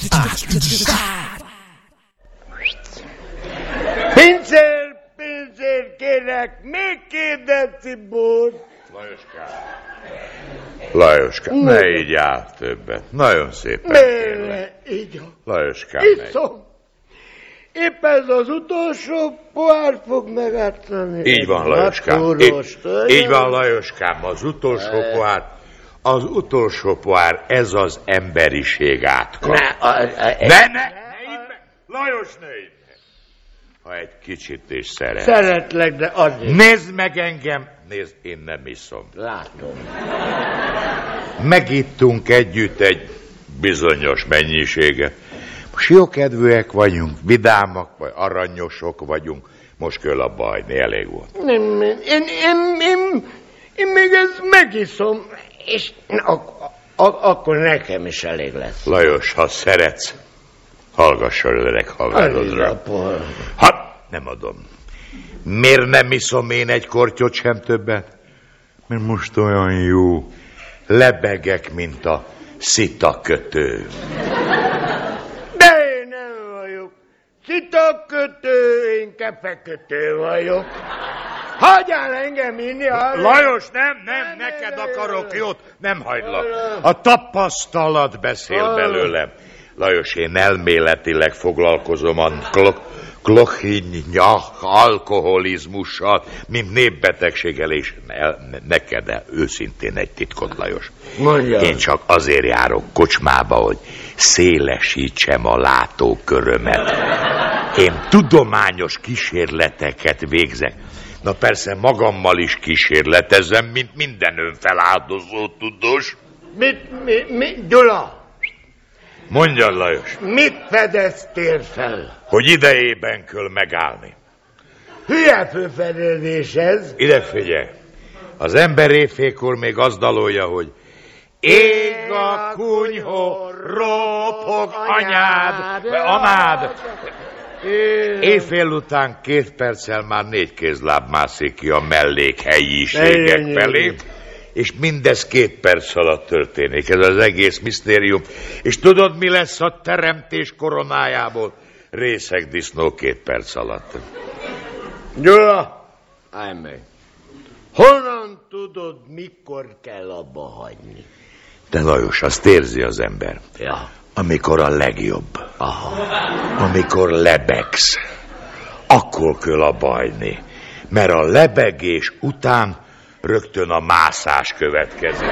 Pincér, kérek, még 2 deci bort. Lajoskám, ne így áll többet. Nagyon szépen kérlek. Így. Lajoskám, iszom. Épp ez az utolsó pohár fog megártani. Így van, Lajoskám. Így van, Lajoskám, az utolsó pohár. Az utolsó pohár, ez az emberiség átkap. Ne, Lajos, ne így. Ha egy kicsit is szeretsz. Szeretlek, de azért. Nézd meg engem. Nézd, én nem iszom. Látom. Megittunk együtt egy bizonyos mennyiséget. Most jókedvűek vagyunk, vidámak, vagy aranyosok vagyunk. Most kell a bajni, elég volt. Nem, én még ezt megiszom, és akkor nekem is elég lesz. Lajos, ha szeretsz, hallgass a öreg haverodra. Hát, nem adom. Miért nem iszom én egy kortyot sem többet? Mert most olyan jó. Lebegek, mint a szitakötő. De én nem vagyok szitakötő, én kefekötő vagyok. Hagyjál engem inni. Lajos, nem, neked akarok jót, nem hagylak. A tapasztalat beszél belőlem. Lajos, én elméletileg foglalkozom a alkoholizmussal, mint népbetegséggel, és neked őszintén egy titkot, Lajos. Mondja. Én csak azért járok kocsmába, hogy szélesítsem a látókörömet. Én tudományos kísérleteket végzek. Na persze magammal is kísérletezem, mint minden önfeláldozó tudós. Mit, Gyula? Mondjad, Lajos. Mit fedeztél fel? Hogy idejében kell megállni. Hülye fölfedezés ez. Ide figyelj. Az ember éjfélkor még azt dalolja, hogy ég a kunyhó, ropog anád. Éjfél után 2 perccel már 4 kézláb mászik ki a mellékhelyiségek felé, és mindez 2 perc alatt történik. Ez az egész misztérium. És tudod, mi lesz a teremtés koronájából? Részegdisznó 2 perc alatt. Gyula! Állj meg. Honnan tudod, mikor kell abba hagyni? De Lajos, azt érzi az ember. Ja. Amikor a legjobb. Aha. Amikor lebegsz. Akkor kell abba hagyni. Mert a lebegés után rögtön a mászás következik.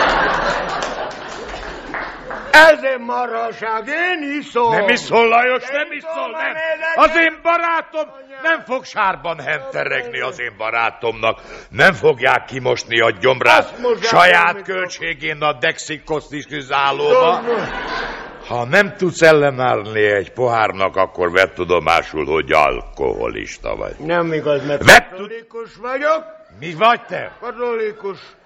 Ez egy marhaság, én iszom. Nem iszol, Lajos, nem iszol, nem. Az én barátom nem fog sárban henteregni az én barátomnak. Nem fogják kimosni a gyomrát saját költségén a dexikosztis zállóba. Ha nem tudsz ellenállni egy pohárnak, akkor vedd tudomásul, hogy alkoholista vagy. Nem igaz, mert katolikus vagyok. Mi vagy te? Katolikus.